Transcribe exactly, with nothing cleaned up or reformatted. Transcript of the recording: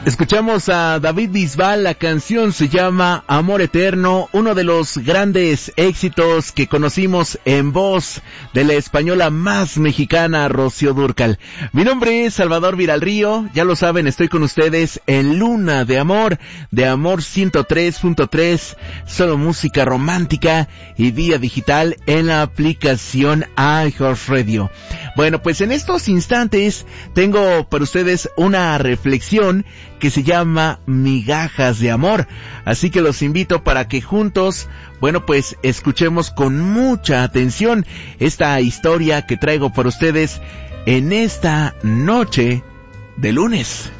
Escuchamos a David Bisbal, la canción se llama Amor Eterno, uno de los grandes éxitos que conocimos en voz de la española más mexicana, Rocío Dúrcal. Mi nombre es Salvador Viralrío, ya lo saben, estoy con ustedes en Luna de Amor, de Amor ciento tres punto tres, solo música romántica y vía digital en la aplicación iHeartRadio. Bueno, pues en estos instantes tengo para ustedes una reflexión que se llama Migajas de Amor. Así que los invito para que juntos, bueno, pues escuchemos con mucha atención esta historia que traigo para ustedes en esta noche de lunes.